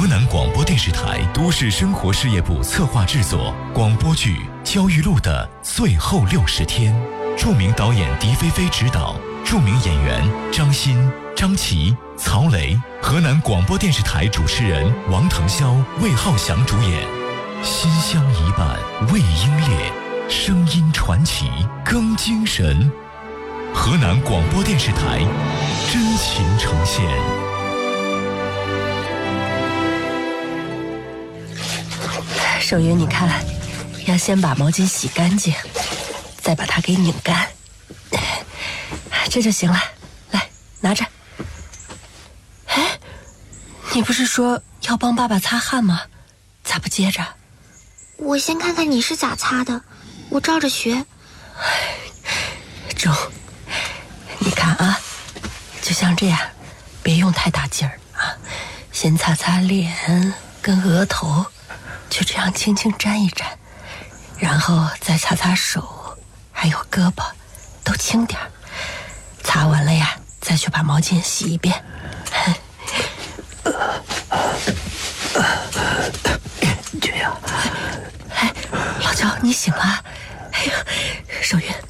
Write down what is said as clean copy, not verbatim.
河南广播电视台都市生活事业部策划制作广播剧《焦裕禄的最后60天》，著名导演狄菲菲执导，著名演员张欣、张琪、曹雷，河南广播电视台主持人王腾霄、魏浩翔主演。心相一半未英烈，声音传奇更精神。河南广播电视台真情呈现。 守云，你看，要先把毛巾洗干净，再把它给拧干，这就行了。来，拿着。哎，你不是说要帮爸爸擦汗吗？咋不接着？ 我先看看你是咋擦的，我照着学。 中，你看啊，就像这样，别用太大劲儿啊，先擦擦脸跟额头，就这样轻轻沾一沾，然后再擦擦手，还有胳膊，都轻点儿。擦完了呀，再去把毛巾洗一遍。这样。哎，老焦，你醒了？哎呀，守云，